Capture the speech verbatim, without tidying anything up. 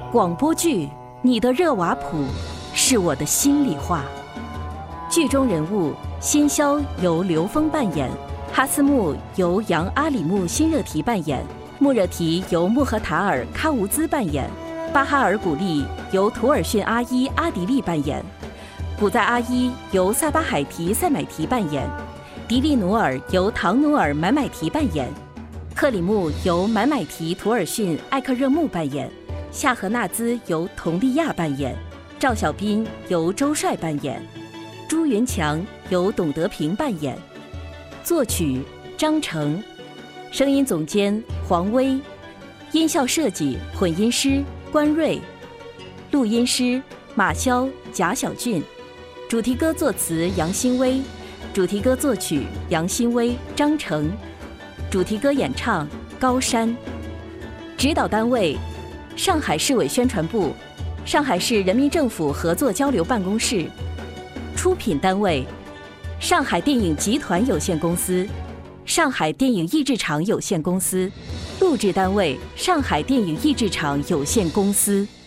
广播剧《你的热瓦普》是我的心里话。剧中人物辛肖由刘峰扮演，哈斯木由杨阿里木辛热提扮演，穆热提由穆赫塔尔喀吴兹扮演，巴哈尔古丽由图尔逊阿伊阿迪利扮演，古在阿伊由萨巴海提塞买提扮演，迪利努尔由唐努尔买买提扮演，克里木由买买提图尔逊艾克热木扮演，夏荷纳兹由佟丽娅扮演，赵小斌由周帅扮演，朱云强由董德平扮演，作曲张成，声音总监黄威，音效设计混音师关瑞，录音师马潇贾小俊，主题歌作词杨新威，主题歌作曲杨新威张成，主题歌演唱高山。指导单位上海市委宣传部，上海市人民政府合作交流办公室。出品单位上海电影集团有限公司，上海电影译制厂有限公司。录制单位上海电影译制厂有限公司。